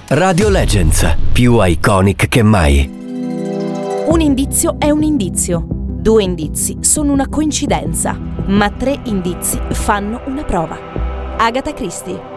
Radio Legends, più iconic che mai. Un indizio è un indizio, 2 indizi sono una coincidenza, ma 3 indizi fanno una prova. Agatha Christie.